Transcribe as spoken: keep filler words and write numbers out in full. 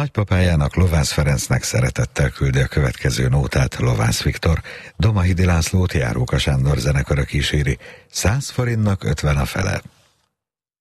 Nagypapájának, Lovász Ferencnek szeretettel küldi a következő nótát Lovász Viktor, Domahidi Lászlót Járóka Sándor zenekara kíséri, száz forintnak ötven a fele.